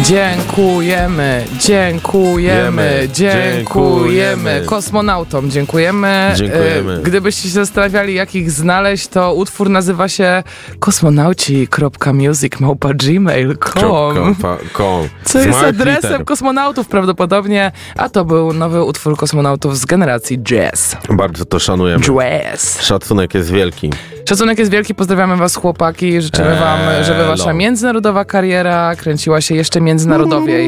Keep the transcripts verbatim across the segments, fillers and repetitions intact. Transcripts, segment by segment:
Dziękujemy, dziękujemy, dziękujemy kosmonautom, dziękujemy. Dziękujemy. Gdybyście się zastanawiali, jak ich znaleźć, to utwór nazywa się kosmonauci kropka music małpa gmail kropka com, co jest adresem liter. kosmonautów prawdopodobnie, a to był nowy utwór kosmonautów z generacji jazz. Bardzo to szanujemy. Jazz. Szacunek jest wielki. Szacunek jest wielki, pozdrawiamy was chłopaki, życzymy eee, wam, żeby wasza no. międzynarodowa kariera kręciła się jeszcze międzynarodowiej.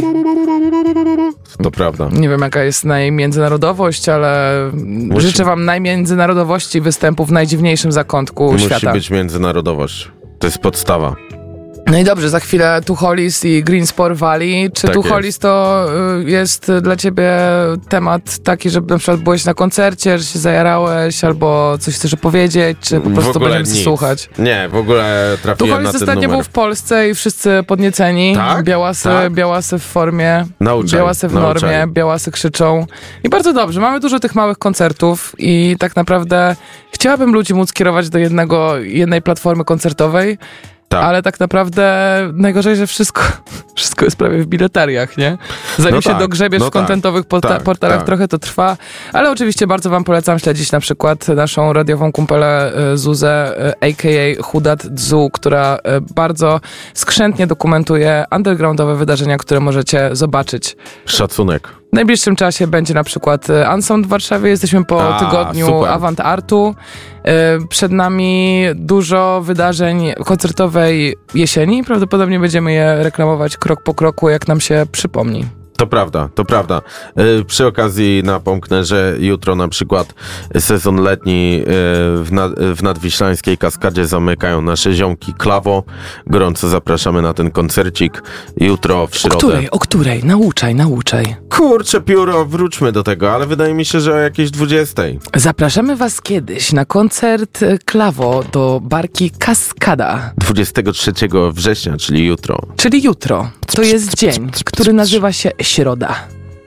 To prawda. Nie wiem, jaka jest najmiędzynarodowość, ale Musi... życzę wam najmiędzynarodowości występu w najdziwniejszym zakątku Musi świata. Musi być międzynarodowość. To jest podstawa. No i dobrze, za chwilę Tucholis i Greenspore Valley. Czy tak Tucholis to jest dla ciebie temat taki, że na przykład byłeś na koncercie, że się zajarałeś, albo coś chcesz opowiedzieć, czy po prostu będziemy nic. słuchać? Nie, w ogóle trafiłem Tucholis na ten ostatnio numer. był w Polsce i wszyscy podnieceni. Tak? Białasy, tak? białasy w formie, nauczaj, białasy w nauczaj. normie, białasy krzyczą. I bardzo dobrze, mamy dużo tych małych koncertów i tak naprawdę chciałabym ludzi móc kierować do jednego, jednej platformy koncertowej. Tak. Ale tak naprawdę najgorzej, że wszystko, wszystko jest prawie w biletariach, nie? Zanim no się tak, dogrzebiesz no w kontentowych tak, porta- portalach, tak. trochę to trwa. Ale oczywiście bardzo wam polecam śledzić na przykład naszą radiową kumpelę Zuzę, a k a. Hudat Dzu, która bardzo skrzętnie dokumentuje undergroundowe wydarzenia, które możecie zobaczyć. Szacunek. W najbliższym czasie będzie na przykład Unsound w Warszawie. Jesteśmy po A, tygodniu super. Avant Artu. Przed nami dużo wydarzeń koncertowej jesieni. Prawdopodobnie będziemy je reklamować krok po kroku, jak nam się przypomni. To prawda, to prawda. Yy, przy okazji napomknę, że jutro na przykład sezon letni yy, w, nad, w Nadwiślańskiej Kaskadzie zamykają nasze ziomki Klawo. Gorąco zapraszamy na ten koncercik jutro w środę. O której? O której? Nauczaj, nauczaj. Kurczę pióro, wróćmy do tego, ale wydaje mi się, że o jakiejś dwudziestej. Zapraszamy was kiedyś na koncert Klawo do barki Kaskada. dwudziestego trzeciego września, czyli jutro. Czyli jutro. To jest dzień, który nazywa się Środa.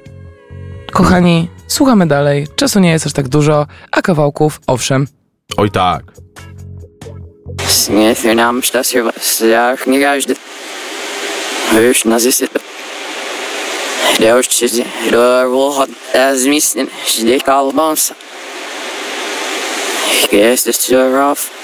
Kochani, słuchamy dalej. Czasu nie jest aż tak dużo, a kawałków owszem. Oj tak. Снег нам что сверх не каждый. Выш на здесь. Девушки сиди, рвот, разместен, жди колбанса. Если все ров.